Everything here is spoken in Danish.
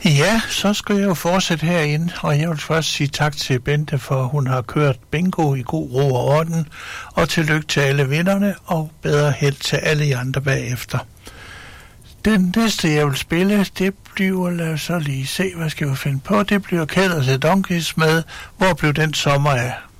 Ja, så skal jeg jo fortsætte herinde, og jeg vil først sige tak til Bente, for hun har kørt bingo i god ro og orden, og tillykke til alle vinderne, og bedre held til alle de andre bagefter. Den næste, jeg vil spille, det bliver, lad os så lige se, hvad skal vi finde på, det bliver Kælders Donkeys med Hvor blev den sommer af?